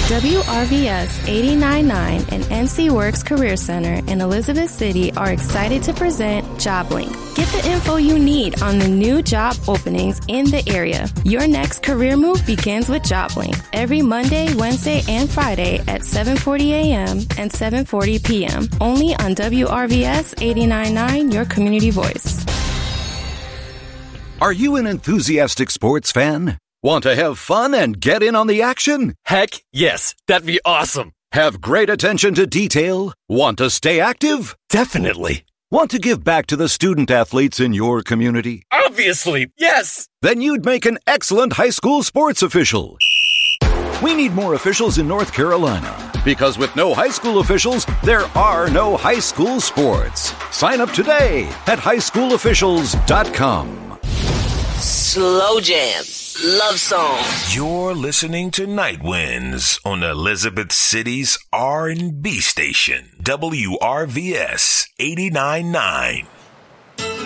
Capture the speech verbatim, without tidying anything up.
W R V S eighty-nine point nine and N C Works Career Center in Elizabeth City are excited to present JobLink. Get the info you need on the new job openings in the area. Your next career move begins with JobLink every Monday, Wednesday, and Friday at seven forty a.m. and seven forty p.m. Only on W R V S eighty-nine point nine, your community voice. Are you an enthusiastic sports fan? Want to have fun and get in on the action? Heck, yes. That'd be awesome. Have great attention to detail? Want to stay active? Definitely. Want to give back to the student athletes in your community? Obviously, yes. Then you'd make an excellent high school sports official. We need more officials in North Carolina, because with no high school officials, there are no high school sports. Sign up today at high school officials dot com. Slow jam. Love song. You're listening to Night Winds on Elizabeth City's R and B station, W R V S eighty-nine point nine.